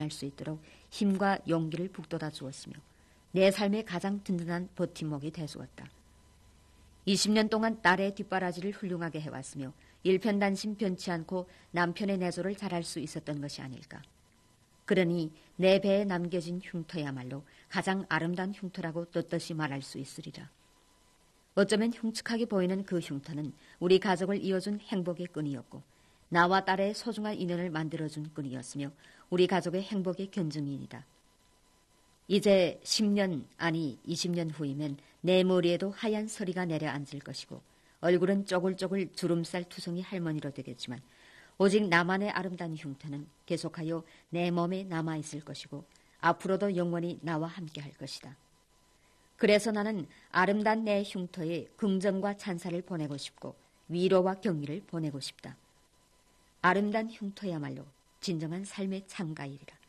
할 수 있도록 힘과 용기를 북돋아 주었으며 내 삶의 가장 든든한 버팀목이 되주었다. 20년 동안 딸의 뒷바라지를 훌륭하게 해왔으며 일편단심 변치 않고 남편의 내조를 잘할 수 있었던 것이 아닐까. 그러니 내 배에 남겨진 흉터야말로 가장 아름다운 흉터라고 떳떳이 말할 수 있으리라. 어쩌면 흉측하게 보이는 그 흉터는 우리 가족을 이어준 행복의 끈이었고 나와 딸의 소중한 인연을 만들어준 끈이었으며 우리 가족의 행복의 견증이니라. 이제 10년 아니 20년 후이면 내 머리에도 하얀 서리가 내려앉을 것이고 얼굴은 쪼글쪼글 주름살 투성이 할머니로 되겠지만 오직 나만의 아름다운 흉터는 계속하여 내 몸에 남아있을 것이고 앞으로도 영원히 나와 함께 할 것이다. 그래서 나는 아름다운 내 흉터에 긍정과 찬사를 보내고 싶고 위로와 격려를 보내고 싶다. 아름다운 흉터야말로 진정한 삶의 참가일이라.